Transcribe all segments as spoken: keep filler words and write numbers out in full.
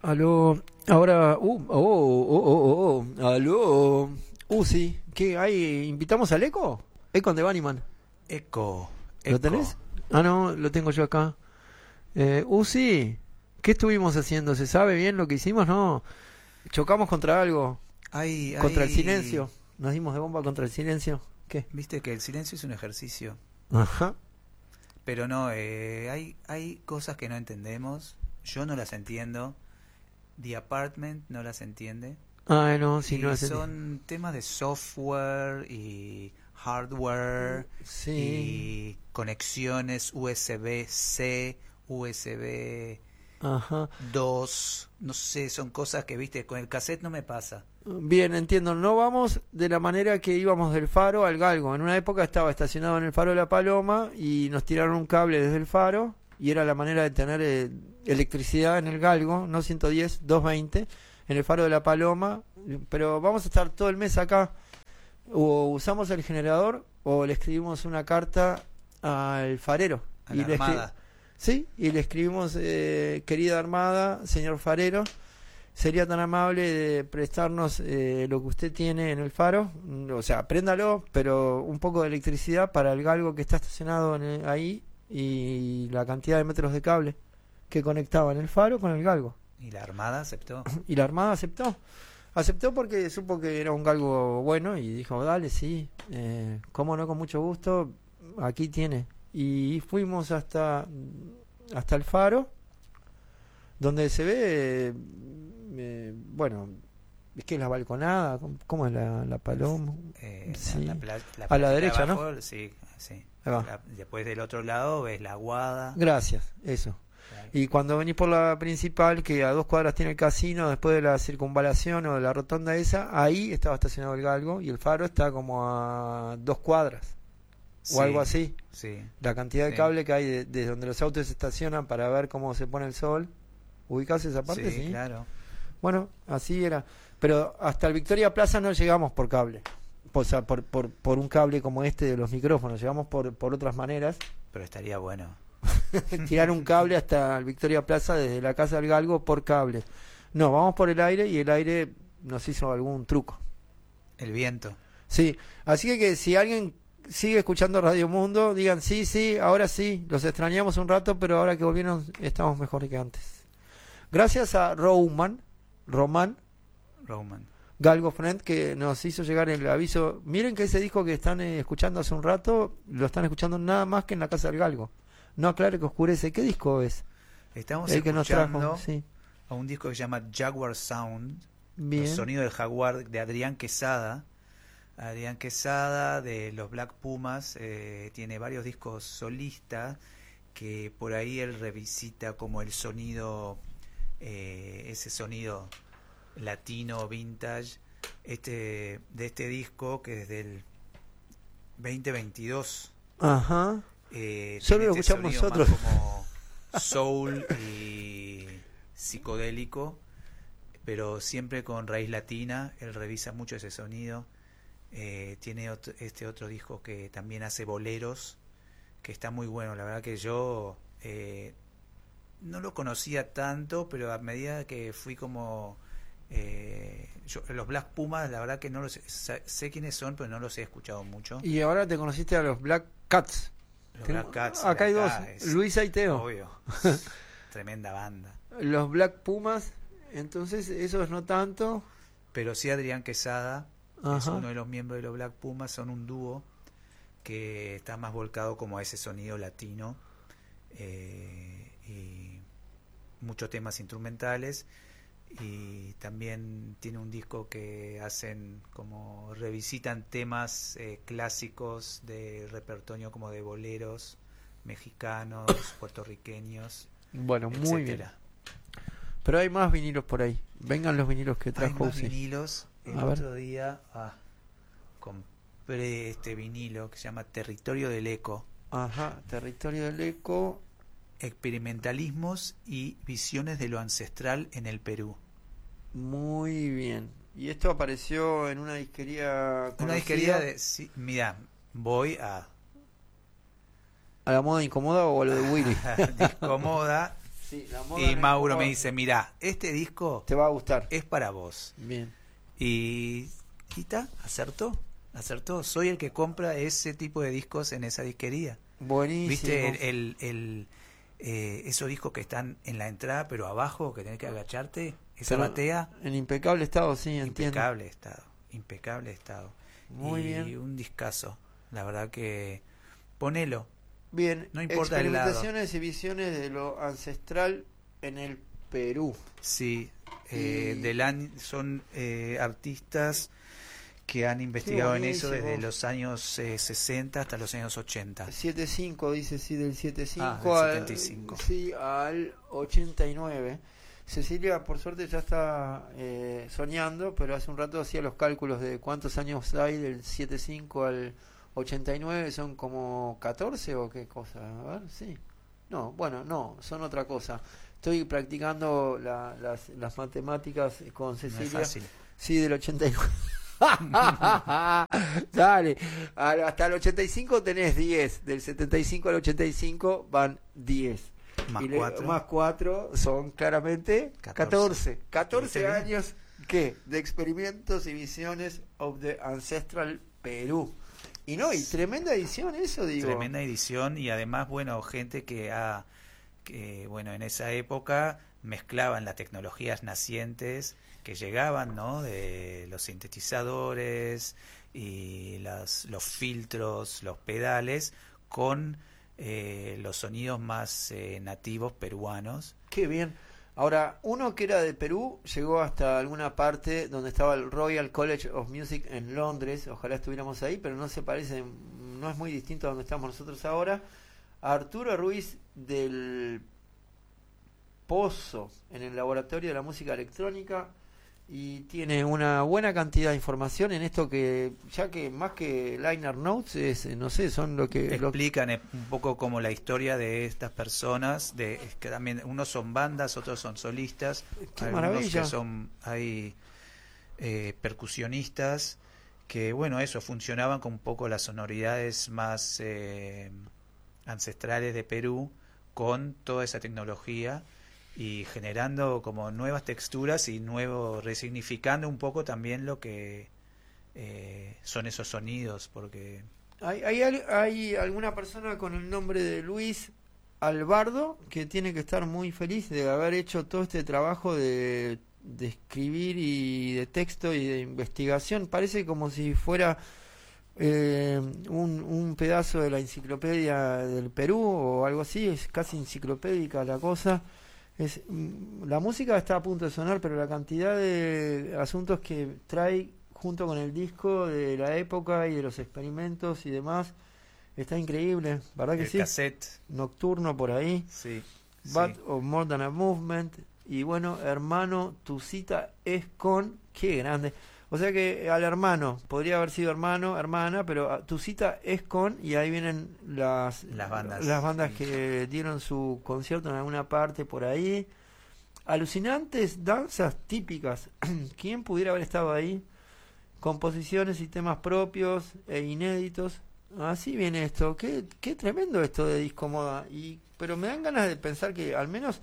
Aló, ahora, uh, oh, oh, oh, oh, oh, aló, uh, sí, ¿qué hay? ¿Invitamos al Eco? Eco de Bunnyman. Eco, ¿Lo eco. tenés? Ah, no, lo tengo yo acá. Eh, uh, sí, ¿qué estuvimos haciendo? ¿Se sabe bien lo que hicimos? No, chocamos contra algo, Hay, contra hay- el silencio, nos dimos de bomba contra el silencio. ¿Qué? Viste que el silencio es un ejercicio, Ajá. pero no, eh, hay, hay cosas que no entendemos. Yo no las entiendo. The Apartment no las entiende. Ah, no, sí, y no es son temas de software y hardware Sí, y conexiones U S B-C, U S B ajá. dos, no sé, son cosas que, viste, con el cassette no me pasa. Bien, entiendo. No vamos de la manera que íbamos del Faro al Galgo. En una época estaba estacionado en el Faro de la Paloma y nos tiraron un cable desde el Faro y era la manera de tener eh, electricidad en el Galgo, no ciento diez, doscientos veinte, en el Faro de la Paloma. Pero vamos a estar todo el mes acá. O usamos el generador o le escribimos una carta al farero. A y la le escri- Armada. Sí, y le escribimos, eh, querida Armada, señor farero, sería tan amable de prestarnos eh, lo que usted tiene en el faro, mm, o sea, préndalo, pero un poco de electricidad para el galgo que está estacionado en el- ahí y la cantidad de metros de cable que conectaban el faro con el galgo. Y la Armada aceptó. Y la Armada aceptó. Aceptó porque supo que era un galgo bueno y dijo, dale, sí, eh, cómo no, con mucho gusto, aquí tiene. Y fuimos hasta, hasta el faro, donde se ve, eh, bueno, es que es la balconada, ¿cómo- ¿cómo es la, la paloma? Eh, Sí. la pla- la A la placita derecha, abajo, sí, sí. Ahí va. La- después del otro lado ves la Aguada. Gracias, eso. Y cuando venís por la principal, que a dos cuadras tiene el casino, después de la circunvalación o de la rotonda esa, ahí estaba estacionado el galgo y el faro está como a dos cuadras Sí, o algo así. Sí. La cantidad de Sí. cable que hay de- desde donde los autos se estacionan para ver cómo se pone el sol. ¿Ubicás esa parte? Sí, Sí. claro. Bueno, así era. Pero hasta el Victoria Plaza no llegamos por cable. O sea, por, por, por un cable como este de los micrófonos. Llegamos por, por otras maneras. Pero estaría bueno. Tirar un cable hasta el Victoria Plaza desde la casa del Galgo por cable. No, vamos por el aire y el aire nos hizo algún truco. El viento. Sí, así que, que si alguien sigue escuchando Radio Mundo, digan sí, sí, ahora sí, los extrañamos un rato, pero ahora que volvieron estamos mejor que antes. Gracias a Roman, Román, Roman. Galgo Friend, que nos hizo llegar el aviso. Miren que ese disco que están eh, escuchando hace un rato, lo están escuchando nada más que en la casa del Galgo. No aclare que oscurece. ¿Qué disco es? Estamos El que nos escuchando trajo, sí. a un disco que se llama Jaguar Sound. Bien. El sonido del jaguar, de Adrián Quesada. Adrián Quesada de los Black Pumas, eh, tiene varios discos solistas que por ahí él revisita como el sonido, eh, ese sonido latino vintage, este de este disco que es del veinte veintidós. Ajá. Eh, Solo tiene lo este escuchamos sonido nosotros. más como soul y psicodélico, pero siempre con raíz latina. Él revisa mucho ese sonido. Eh, tiene otro, este otro disco que también hace boleros, que está muy bueno. La verdad que yo eh, no lo conocía tanto, pero a medida que fui como eh, yo, los Black Pumas, la verdad que no los sé, sé quiénes son, pero no los he escuchado mucho. Y ahora te conociste a los Black Cats. Los Tenemos- Black Cats, acá hay de dos, es Luisa y Teo. obvio. Tremenda banda. Los Black Pumas, entonces esos no tanto. Pero sí Adrián Quesada es Ajá. uno de los miembros de los Black Pumas, son un dúo que está más volcado como a ese sonido latino, eh, y muchos temas instrumentales, y también tiene un disco que hacen como revisitan temas eh, clásicos de repertorio como de boleros mexicanos, puertorriqueños, Bueno, muy bien. etcétera. Pero hay más vinilos por ahí. Vengan los vinilos que Hay trajo más Uzi. vinilos. El A ver. otro día ah, compré este vinilo que se llama Territorio del Eco, Ajá, Territorio del Eco. experimentalismos y visiones de lo ancestral en el Perú. Muy bien. Y esto apareció en una disquería Una conocida, disquería de... Sí, mira, voy a... ¿A la moda incómoda o a lo de Willy? Discomoda, Sí, la moda Y no Mauro importa. me dice, mirá, este disco Te va a gustar. es para vos. Bien. Y, y ta, acertó, acertó. Soy el que compra ese tipo de discos en esa disquería. Buenísimo. ¿Viste el, el, el, eh, esos discos que están en la entrada, pero abajo, que tenés que agacharte? Esa Pero batea, en impecable estado, sí, entiendo. impecable estado, impecable estado. Muy y bien. un discazo, la verdad que ponelo. Bien, No importa el lado. experimentaciones y visiones de lo ancestral en el Perú. Sí, eh, Y- del año, son eh, artistas que han investigado en eso buenísimo. desde los años eh, sesenta hasta los años ochenta. setenta y cinco, dice, sí, del setenta y cinco, Ah, del al, setenta y cinco. sí, al ochenta y nueve. Cecilia, por suerte, ya está eh, soñando, pero hace un rato hacía los cálculos de cuántos años hay del setenta y cinco al ochenta y nueve. ¿Son como catorce o qué cosa? A ver, sí. No, bueno, no, son otra cosa. Estoy practicando la- las, las matemáticas con No es Cecilia. fácil. Sí, del ochenta y nueve. Dale, Al- hasta el ochenta y cinco tenés diez, del setenta y cinco al ochenta y cinco van diez. Más Y le- cuatro. más cuatro son claramente catorce. catorce ¿Viste bien? años, ¿qué? De experimentos y visiones of the Ancestral Perú. Y no, y tremenda edición eso, digo. Tremenda edición y además, bueno, gente que ha, que, bueno, en esa época mezclaban las tecnologías nacientes que llegaban, ¿no? De los sintetizadores y las, los filtros, los pedales, con eh, los sonidos más eh, nativos peruanos. Qué bien. Ahora, uno que era de Perú llegó hasta alguna parte donde estaba el Royal College of Music en Londres. Ojalá estuviéramos ahí, pero no se parece, no es muy distinto a donde estamos nosotros ahora. Arturo Ruiz del Pozo, en el Laboratorio de la Música Electrónica, y tiene una buena cantidad de información en esto que, ya que más que liner notes, es, no sé, son lo que... lo- Explican eh, un poco como la historia de estas personas, de es que también unos son bandas, otros son solistas, Qué algunos maravilla. que son hay eh, percusionistas que bueno eso funcionaban con un poco las sonoridades más eh, ancestrales de Perú con toda esa tecnología y generando como nuevas texturas y nuevo resignificando un poco también lo que eh, son esos sonidos porque Hay, hay, al- hay alguna persona con el nombre de Luis Albardo que tiene que estar muy feliz de haber hecho todo este trabajo de, de escribir y de texto y de investigación. Parece como si fuera eh, un, un pedazo de la enciclopedia del Perú o algo así. Es casi enciclopédica la cosa. Es, mm, la música está a punto de sonar, pero la cantidad de asuntos que trae junto con el disco de la época y de los experimentos y demás está increíble, ¿verdad que el sí? cassette Nocturno por ahí, sí, But sí. of More Than a Movement, y bueno, hermano, tu cita es con, qué grande. O sea que al hermano, podría haber sido hermano, hermana, pero a- tu cita es con, y ahí vienen las, Las bandas, las bandas sí. que dieron su concierto en alguna parte por ahí. Alucinantes danzas típicas. ¿Quién pudiera haber estado ahí? Composiciones y temas propios e inéditos. Así viene esto. Qué, qué tremendo esto de Disco Moda. Y, pero me dan ganas de pensar que al menos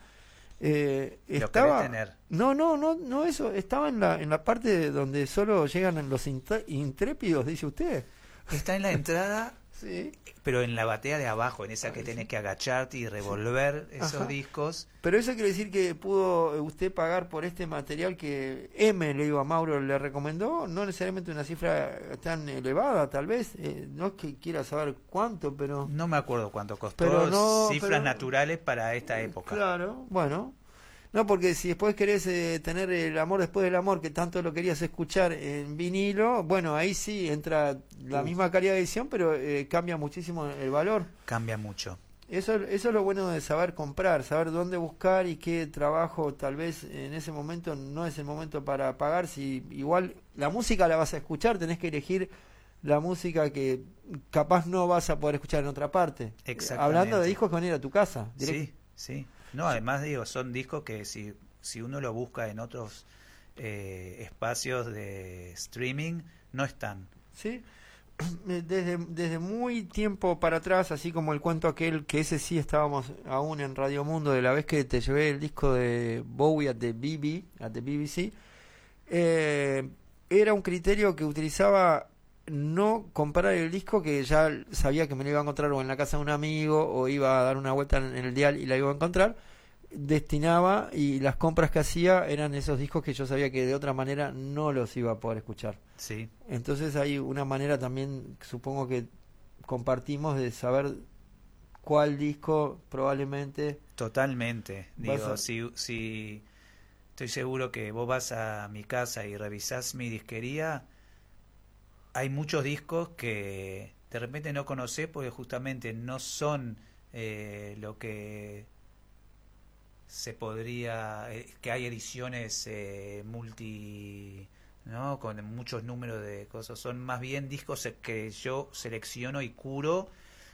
eh, Lo estaba... querés tener. No, no, no, no eso. Estaba en la, en la parte donde solo llegan los intre- intrépidos, dice usted. Está en la entrada, Sí. pero en la batea de abajo, en esa que Ah, tenés sí. que agacharte y revolver esos Ajá. discos. Pero eso quiere decir que pudo usted pagar por este material que M, le digo a Mauro, le recomendó, no necesariamente una cifra tan elevada, tal vez, eh, no es que quiera saber cuánto, pero... No me acuerdo cuánto costó, Pero no, cifras pero- naturales para esta época. Claro, bueno. No, porque si después querés eh, tener el amor después del amor, que tanto lo querías escuchar en vinilo, bueno, ahí sí entra la Uh. misma calidad de edición, pero eh, cambia muchísimo el valor. Cambia mucho. Eso, eso es lo bueno de saber comprar, saber dónde buscar y qué trabajo tal vez en ese momento no es el momento para pagar. Si igual la música la vas a escuchar, tenés que elegir la música que capaz no vas a poder escuchar en otra parte. Exactamente. Hablando de discos que van a ir a tu casa. direct- Sí, sí. No, además digo, son discos que si, si uno lo busca en otros eh, espacios de streaming, no están. ¿Sí? desde, desde muy tiempo para atrás, así como el cuento aquel, que ese sí estábamos aún en Radio Mundo, de la vez que te llevé el disco de Bowie at the B B, at the B B C, eh, era un criterio que utilizaba no comprar el disco que ya sabía que me lo iba a encontrar o en la casa de un amigo o iba a dar una vuelta en, en el dial y la iba a encontrar. Destinaba y las compras que hacía eran esos discos que yo sabía que de otra manera no los iba a poder escuchar. Sí. Entonces hay una manera también, supongo que compartimos, de saber cuál disco probablemente... Totalmente. Digo, a... si, si estoy seguro que vos vas a mi casa y revisás mi disquería, hay muchos discos que de repente no conocés porque justamente no son eh, lo que se podría, eh, que hay ediciones eh, multi, ¿no? Con muchos números de cosas, son más bien discos que yo selecciono y curo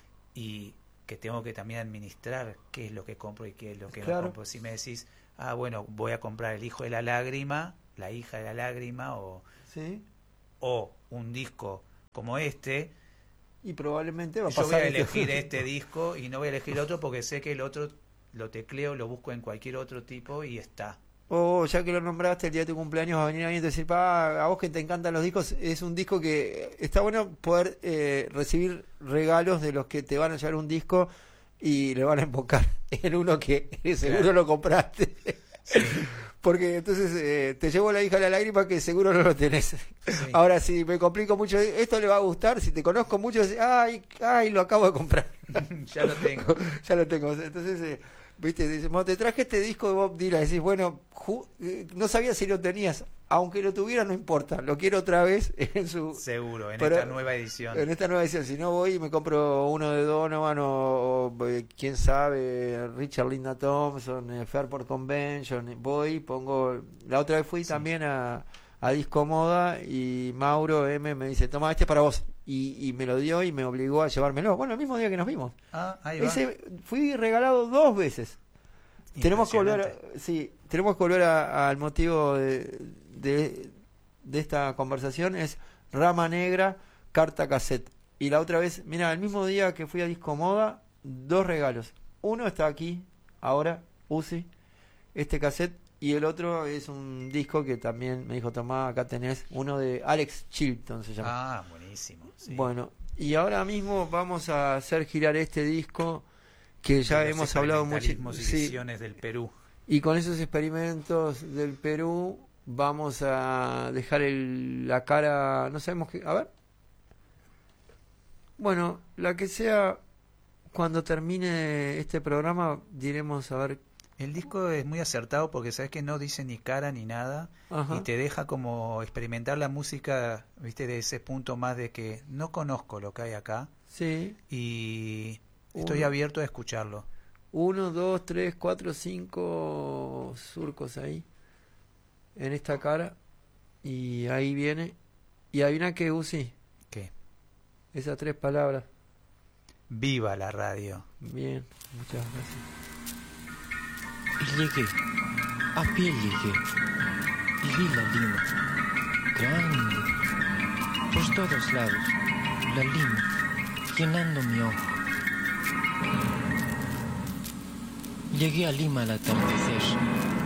y que tengo que también administrar qué es lo que compro y qué es lo que claro. no compro. Si me decís, ah, bueno, voy a comprar El Hijo de la Lágrima, La Hija de la Lágrima, o, ¿sí? o un disco como este, y probablemente va a yo pasar voy a elegir este disco y no voy a elegir otro porque sé que el otro lo tecleo, lo busco en cualquier otro tipo y está. O oh, ya que lo nombraste, el día de tu cumpleaños va a venir alguien y decir, pa, a vos que te encantan los discos, es un disco que está bueno poder eh, recibir regalos de los que te van a llevar un disco y le van a enfocar en uno que seguro claro. lo compraste. Sí. Porque entonces eh, te llevo La Hija de la Lágrima que seguro no lo tenés. Sí. Ahora, si me complico mucho, esto le va a gustar, si te conozco mucho, ay, ay, lo acabo de comprar. Ya lo tengo. Ya lo tengo. Entonces... Eh, viste, dice, bueno, te traje este disco de Bob Dylan, decís, bueno, ju- no sabía si lo tenías, aunque lo tuviera no importa, lo quiero otra vez en su... Seguro, en pero, esta nueva edición. En esta nueva edición, si no voy y me compro uno de Donovan o, o eh, quién sabe, Richard Linda Thompson, eh, Fairport Convention, voy, pongo... La otra vez fui sí. también a, a Disco Moda y Mauro M me dice, toma, este es para vos. Y, y me lo dio y me obligó a llevármelo. Bueno, el mismo día que nos vimos. Ah, ahí va. Ese fui regalado dos veces. Tenemos que volver a, sí, tenemos que volver a, al motivo de, de, de esta conversación, es Rama Negra, carta cassette. Y la otra vez, mira, el mismo día que fui a Disco Moda, dos regalos. Uno está aquí, ahora, Uzi, este cassette, y el otro es un disco que también me dijo, tomá, acá tenés, uno de Alex Chilton se llama. Ah, buenísimo. Sí. Bueno, y ahora mismo vamos a hacer girar este disco que ya de hemos hablado mucho. Sí, del Perú. Y con esos experimentos del Perú vamos a dejar el, la cara, no sabemos qué, a ver. Bueno, la que sea, cuando termine este programa diremos a ver. El disco es muy acertado porque sabes que no dice ni cara ni nada. Ajá. Y te deja como experimentar la música, viste, de ese punto más de que no conozco lo que hay acá. Sí. Y estoy Uno. abierto a escucharlo. Uno, dos, tres, cuatro, cinco surcos ahí en esta cara y ahí viene. Y adivina qué, Uzi. ¿Qué? Esas tres palabras. Viva la radio. Bien, muchas gracias. Y llegué, a pie llegué, y vi la lima, grande, por todos lados, la lima, llenando mi ojo. Llegué a Lima al atardecer,